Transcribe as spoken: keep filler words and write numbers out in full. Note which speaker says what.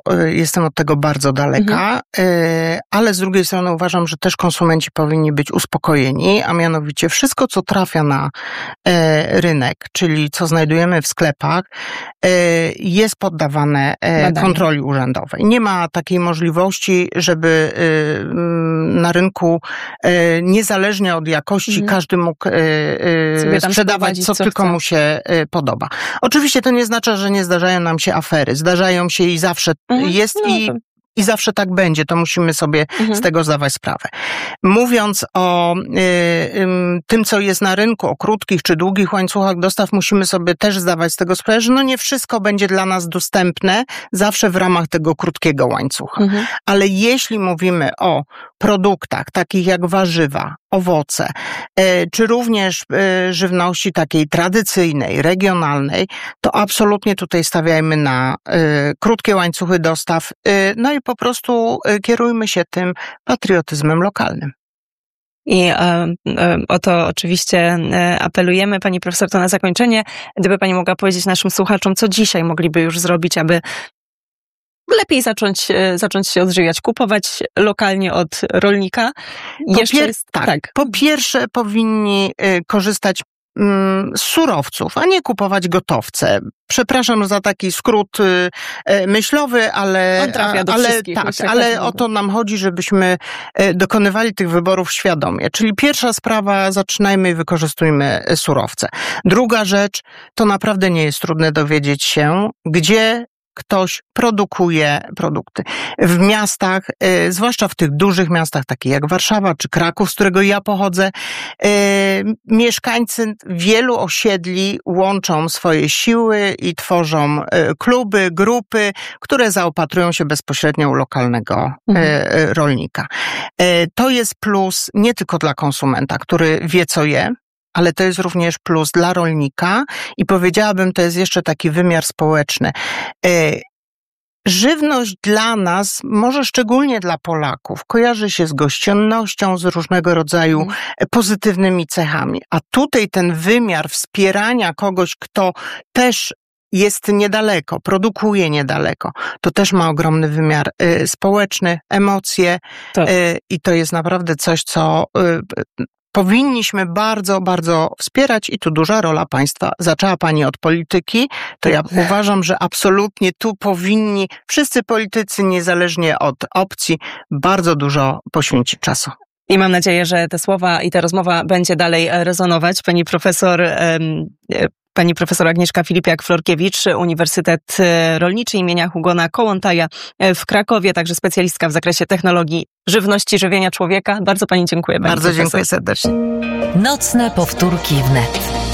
Speaker 1: jestem od tego bardzo daleka, mhm. ale z drugiej strony uważam, że też konsumenci powinni być uspokojeni, a mianowicie wszystko, co trafia na rynek, czyli co znajdujemy w sklepach, jest poddawane Badanie. kontroli urzędowej. Nie ma takiej możliwości, żeby na rynku niezależnie od jakości mhm. każdy mógł sprzedawać, co, co tylko chce. mu się podoba. Oczywiście to nie znaczy, że nie zdarzają nam się afery. Zdarzają się i zawsze mhm. jest no, i... I zawsze tak będzie, to musimy sobie mhm. z tego zdawać sprawę. Mówiąc o y, y, tym, co jest na rynku, o krótkich czy długich łańcuchach dostaw, musimy sobie też zdawać z tego sprawę, że no nie wszystko będzie dla nas dostępne zawsze w ramach tego krótkiego łańcucha. Mhm. Ale jeśli mówimy o produktach takich jak warzywa, owoce, y, czy również y, żywności takiej tradycyjnej, regionalnej, to absolutnie tutaj stawiajmy na y, krótkie łańcuchy dostaw, y, no i po prostu kierujmy się tym patriotyzmem lokalnym.
Speaker 2: I e, e, o to oczywiście apelujemy. Pani profesor, to na zakończenie, gdyby pani mogła powiedzieć naszym słuchaczom, co dzisiaj mogliby już zrobić, aby lepiej zacząć, zacząć się odżywiać, kupować lokalnie od rolnika.
Speaker 1: Po Jeszcze pier- jest, tak, tak. Po pierwsze powinni y, korzystać z surowców, a nie kupować gotowce. Przepraszam za taki skrót y, myślowy, ale,
Speaker 2: On trafia do
Speaker 1: ale,
Speaker 2: wszystkich,
Speaker 1: tak, ale o to nam chodzi, żebyśmy dokonywali tych wyborów świadomie. Czyli pierwsza sprawa, zaczynajmy i wykorzystujmy surowce. Druga rzecz, to naprawdę nie jest trudne dowiedzieć się, gdzie ktoś produkuje produkty. W miastach, y, zwłaszcza w tych dużych miastach, takich jak Warszawa czy Kraków, z którego ja pochodzę, y, mieszkańcy wielu osiedli łączą swoje siły i tworzą y, kluby, grupy, które zaopatrują się bezpośrednio u lokalnego mhm. y, rolnika. Y, to jest plus nie tylko dla konsumenta, który wie, co je, ale to jest również plus dla rolnika i powiedziałabym, to jest jeszcze taki wymiar społeczny. Żywność dla nas, może szczególnie dla Polaków, kojarzy się z gościnnością, z różnego rodzaju mm. pozytywnymi cechami. A tutaj ten wymiar wspierania kogoś, kto też jest niedaleko, produkuje niedaleko, to też ma ogromny wymiar y, społeczny, emocje tak. y, i to jest naprawdę coś, co... Y, powinniśmy bardzo, bardzo wspierać i tu duża rola państwa. Zaczęła pani od polityki, to ja uważam, że absolutnie tu powinni wszyscy politycy, niezależnie od opcji, bardzo dużo poświęcić czasu.
Speaker 2: I mam nadzieję, że te słowa i ta rozmowa będzie dalej rezonować. Pani profesor... Um, Pani profesor Agnieszka Filipiak-Florkiewicz, Uniwersytet Rolniczy imienia Hugona Kołłątaja w Krakowie, także specjalistka w zakresie technologii żywności, żywienia człowieka. Bardzo pani dziękuję.
Speaker 1: Bardzo dziękuję serdecznie.
Speaker 3: Nocne powtórki wnet.